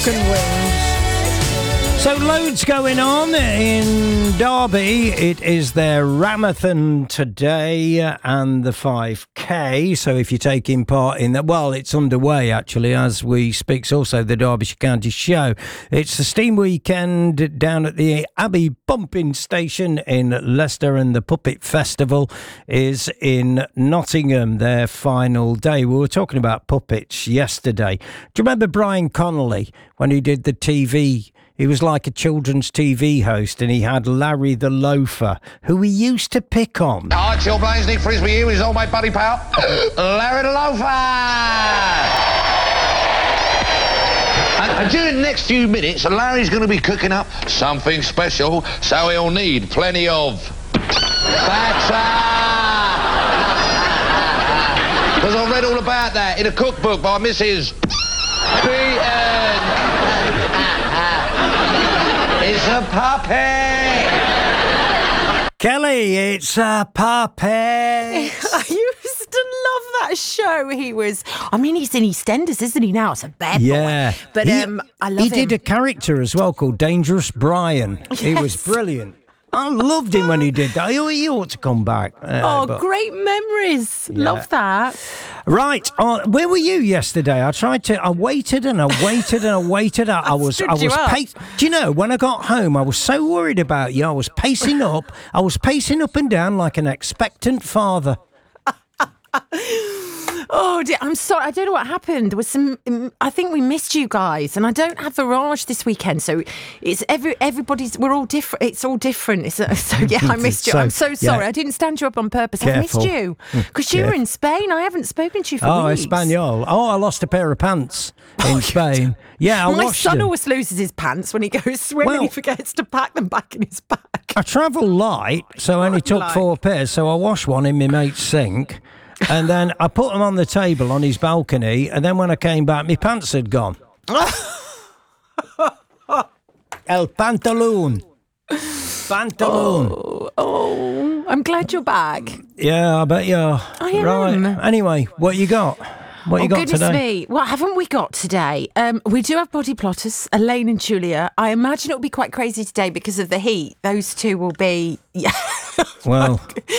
Broken Wings. So loads going on in Derby. It is their Ramathon today and the 5K. So if you're taking part in that, well, it's underway actually as we speak. It's also the Derbyshire County Show. It's the Steam Weekend down at the Abbey Pumping Station in Leicester, and the Puppet Festival is in Nottingham, their final day. We were talking about puppets yesterday. Do you remember Brian Connolly when he did the TV? He was like a children's TV host, and he had Larry the Loafer, who he used to pick on. Hi, Chill Blaze, Nick Frisbee here with his old mate buddy pal, Larry the Loafer! And during the next few minutes, Larry's going to be cooking up something special, so he'll need plenty of batter! Because I read all about that in a cookbook by Mrs. Beaton. It's a puppet! Kelly, it's a puppet! I used to love that show. He's in EastEnders, isn't he now? It's a bad boy. But I love him. He did a character as well called Dangerous Brian. Yes. He was brilliant. I loved him when he did that. He ought to come back. Great memories. Yeah. Love that. Right. Where were you yesterday? I waited and I waited and I waited. I was Do you know, when I got home, I was so worried about you. I was pacing up. I was pacing up and down like an expectant father. Oh, dear, I'm sorry. I don't know what happened. There was I think we missed you guys, and I don't have Virage this weekend, so it's everybody's. We're all different. It's all different. I missed you. I'm so sorry. I didn't stand you up on purpose. Careful. I missed you because you were in Spain. I haven't spoken to you for weeks. Espanol. I lost a pair of pants in Spain. Yeah, I My washed son them. always loses his pants when he goes swimming. He forgets to pack them back in his bag. I travel light, so I only took 4 pairs. So I washed one in my mate's sink. And then I put them on the table on his balcony, and then when I came back, my pants had gone. El pantaloon. Oh, I'm glad you're back. Yeah, I bet you are. I am. Right. Anyway, what you got? What you got goodness today? Me. What haven't we got today? We do have body plotters, Elaine and Julia. I imagine it'll be quite crazy today because of the heat. Those two will be... Well,